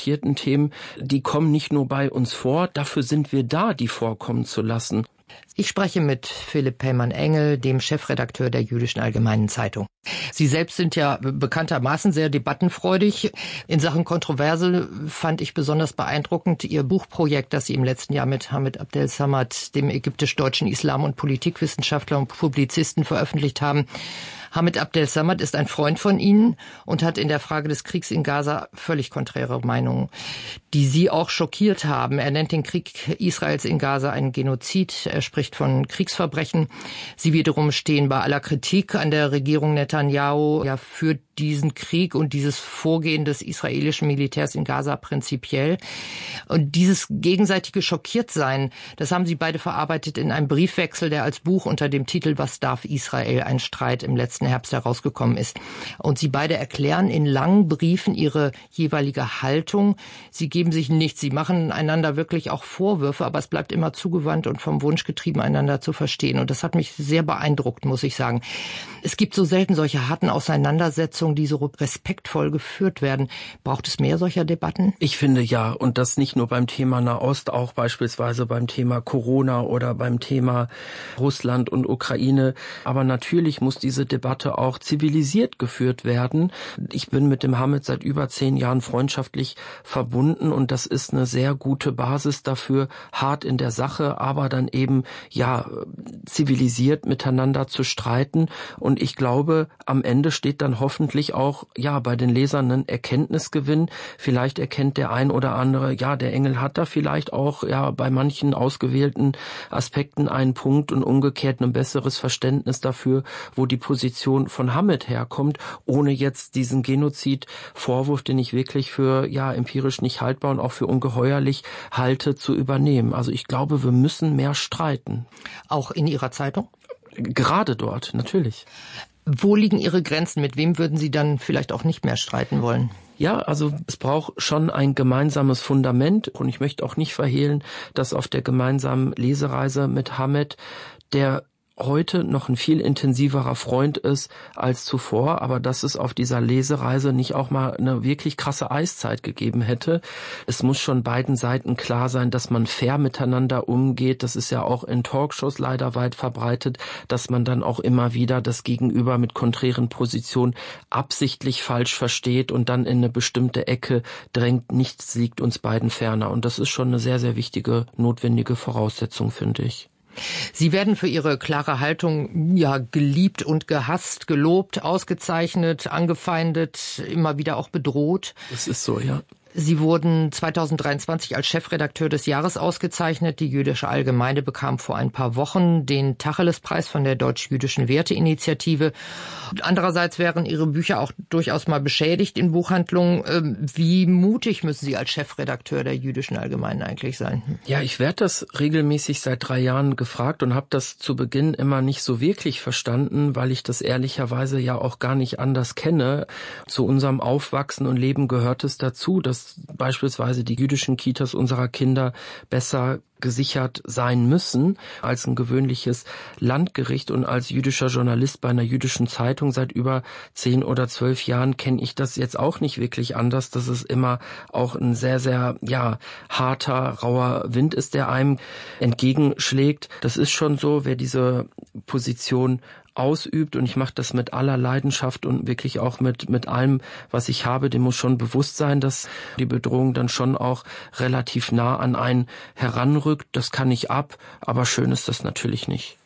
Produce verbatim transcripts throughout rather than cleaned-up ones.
diskutierten Themen, die kommen nicht nur bei uns vor, dafür sind wir da, die vorkommen zu lassen. Ich spreche mit Philipp Pellmann-Engel, dem Chefredakteur der Jüdischen Allgemeinen Zeitung. Sie selbst sind ja bekanntermaßen sehr debattenfreudig. In Sachen Kontroverse fand ich besonders beeindruckend Ihr Buchprojekt, das Sie im letzten Jahr mit Hamid Abdel-Samad, dem ägyptisch-deutschen Islam- und Politikwissenschaftler und Publizisten, veröffentlicht haben. Hamid Abdel-Samad ist ein Freund von Ihnen und hat in der Frage des Kriegs in Gaza völlig konträre Meinungen, die Sie auch schockiert haben. Er nennt den Krieg Israels in Gaza einen Genozid. Er spricht von Kriegsverbrechen. Sie wiederum stehen bei aller Kritik an der Regierung Netanyahu ja für diesen Krieg und dieses Vorgehen des israelischen Militärs in Gaza prinzipiell. Und dieses gegenseitige Schockiertsein, das haben Sie beide verarbeitet in einem Briefwechsel, der als Buch unter dem Titel "Was darf Israel? Ein Streit" im letzten Herbst herausgekommen ist. Und Sie beide erklären in langen Briefen ihre jeweilige Haltung. Sie geben sich nichts, sie machen einander wirklich auch Vorwürfe, aber es bleibt immer zugewandt und vom Wunsch getrieben, einander zu verstehen. Und das hat mich sehr beeindruckt, muss ich sagen. Es gibt so selten solche harten Auseinandersetzungen, die so respektvoll geführt werden. Braucht es mehr solcher Debatten? Ich finde ja, und das nicht nur beim Thema Nahost, auch beispielsweise beim Thema Corona oder beim Thema Russland und Ukraine. Aber natürlich muss diese Debatte auch zivilisiert geführt werden. Ich bin mit dem Hamid seit über zehn Jahren freundschaftlich verbunden und das ist eine sehr gute Basis dafür, hart in der Sache, aber dann eben ja zivilisiert miteinander zu streiten. Und ich glaube, am Ende steht dann hoffentlich auch ja bei den Lesern ein Erkenntnisgewinn. Vielleicht erkennt der ein oder andere, ja, der Engel hat da vielleicht auch ja bei manchen ausgewählten Aspekten einen Punkt und umgekehrt ein besseres Verständnis dafür, wo die Position von Hamid herkommt, ohne jetzt diesen Genozid-Vorwurf, den ich wirklich für ja empirisch nicht haltbar und auch für ungeheuerlich halte, zu übernehmen. Also ich glaube, wir müssen mehr streiten. Auch in Ihrer Zeitung? Gerade dort, natürlich. Wo liegen Ihre Grenzen? Mit wem würden Sie dann vielleicht auch nicht mehr streiten wollen? Ja, also es braucht schon ein gemeinsames Fundament und ich möchte auch nicht verhehlen, dass auf der gemeinsamen Lesereise mit Hamid, der heute noch ein viel intensiverer Freund ist als zuvor, aber dass es auf dieser Lesereise nicht auch mal eine wirklich krasse Eiszeit gegeben hätte. Es muss schon beiden Seiten klar sein, dass man fair miteinander umgeht. Das ist ja auch in Talkshows leider weit verbreitet, dass man dann auch immer wieder das Gegenüber mit konträren Positionen absichtlich falsch versteht und dann in eine bestimmte Ecke drängt. Nichts liegt uns beiden ferner. Und das ist schon eine sehr, sehr wichtige, notwendige Voraussetzung, finde ich. Sie werden für Ihre klare Haltung ja geliebt und gehasst, gelobt, ausgezeichnet, angefeindet, immer wieder auch bedroht. Das ist so, ja. Sie wurden zweitausenddreiundzwanzig als Chefredakteur des Jahres ausgezeichnet. Die Jüdische Allgemeine bekam vor ein paar Wochen den Tacheles-Preis von der Deutsch-Jüdischen Werte-Initiative. Andererseits wären Ihre Bücher auch durchaus mal beschädigt in Buchhandlungen. Wie mutig müssen Sie als Chefredakteur der Jüdischen Allgemeinen eigentlich sein? Ja, ich werde das regelmäßig seit drei Jahren gefragt und habe das zu Beginn immer nicht so wirklich verstanden, weil ich das ehrlicherweise ja auch gar nicht anders kenne. Zu unserem Aufwachsen und Leben gehört es dazu, dass beispielsweise die jüdischen Kitas unserer Kinder besser gesichert sein müssen als ein gewöhnliches Landgericht. Und als jüdischer Journalist bei einer jüdischen Zeitung seit über zehn oder zwölf Jahren kenne ich das jetzt auch nicht wirklich anders, dass es immer auch ein sehr, sehr ja harter, rauer Wind ist, der einem entgegenschlägt. Das ist schon so, wer diese Position ausübt, und ich mache das mit aller Leidenschaft und wirklich auch mit mit allem, was ich habe, dem muss schon bewusst sein, dass die Bedrohung dann schon auch relativ nah an einen heranrückt. Das kann ich ab, aber schön ist das natürlich nicht.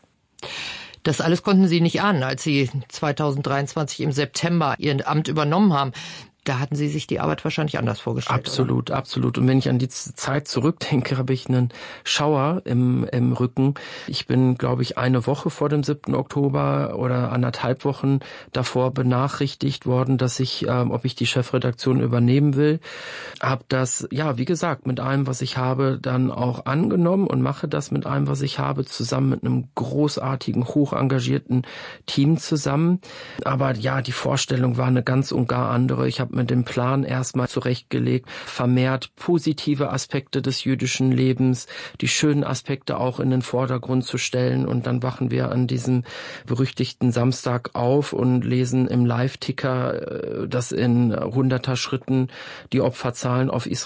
Das alles konnten Sie nicht ahnen, als Sie zweitausenddreiundzwanzig im September Ihr Amt übernommen haben. Da hatten Sie sich die Arbeit wahrscheinlich anders vorgestellt. Absolut, oder? absolut. Und wenn ich an die Zeit zurückdenke, habe ich einen Schauer im, im Rücken. Ich bin, glaube ich, eine Woche vor dem siebten Oktober oder anderthalb Wochen davor benachrichtigt worden, dass ich, äh, ob ich die Chefredaktion übernehmen will. Habe das, ja, wie gesagt, mit allem, was ich habe, dann auch angenommen und mache das mit allem, was ich habe, zusammen mit einem großartigen, hoch engagierten Team zusammen. Aber ja, die Vorstellung war eine ganz und gar andere. Ich habe mit dem Plan erstmal zurechtgelegt, vermehrt positive Aspekte des jüdischen Lebens, die schönen Aspekte auch in den Vordergrund zu stellen. Und dann wachen wir an diesem berüchtigten Samstag auf und lesen im Live-Ticker, dass in hunderter Schritten die Opferzahlen auf Israel